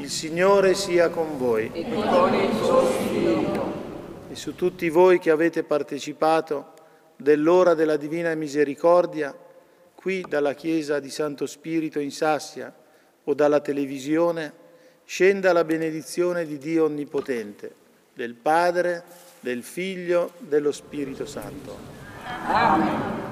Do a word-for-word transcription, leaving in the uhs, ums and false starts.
Il Signore sia con voi. E con il suo spirito. E su tutti voi che avete partecipato dell'ora della Divina Misericordia, qui dalla Chiesa di Santo Spirito in Sassia o dalla televisione, scenda la benedizione di Dio Onnipotente, del Padre, del Figlio, dello Spirito Santo. Amen.